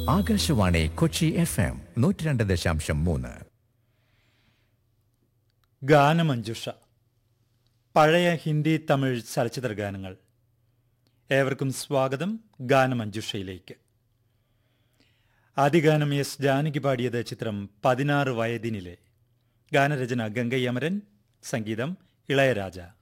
Akashvani Kochi FM 102.3. Ganamanjusha, പഴയ ഹിന്ദി തമിഴ് ചലച്ചിത്ര ഗാനങ്ങൾ. ഏവർക്കും സ്വാഗതം ഗാനമഞ്ജുഷയിലേക്ക്. ആദ്യഗാനം എസ് ജാനകി പാടിയത് ചിത്രം 16 വയതിനിലെ. ഗാനരചന ഗംഗൈ അമരൻ, സംഗീതം ഇളയരാജ.